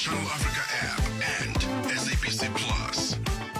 Channel Africa app, and SABC Plus.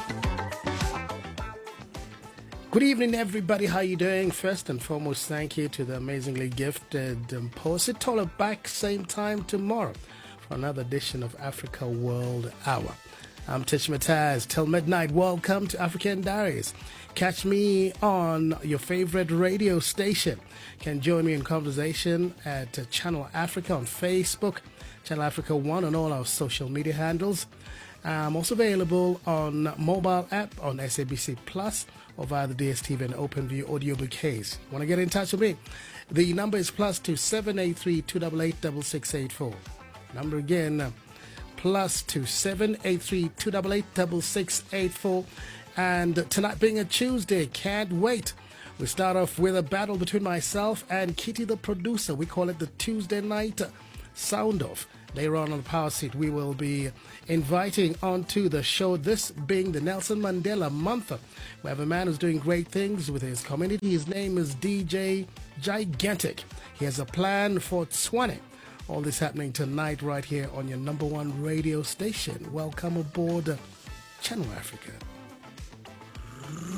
Good evening, everybody. How you doing? First and foremost, thank you to the amazingly gifted Positola back same time tomorrow for another edition of Africa World Hour. I'm Tish Mataz. Till midnight, welcome to African Diaries. Catch me on your favorite radio station. Can join me in conversation at Channel Africa on Facebook, Channel Africa 1 on all our social media handles. I'm also available on mobile app on SABC Plus or via the DSTV and OpenView audio bouquets. Want to get in touch with me? The number is +2 783 288 6684. Number again, +2 783 288 6684. And tonight being a Tuesday, can't wait. We start off with a battle between myself and Kitty the producer. We call it the Tuesday night sound off. Later on the power seat, we will be inviting onto the show, this being the Nelson Mandela Month. We have a man who's doing great things with his community. His name is DJ Gigantic. He has a plan for Tswane. All this happening tonight right here on your number one radio station. Welcome aboard Channel Africa.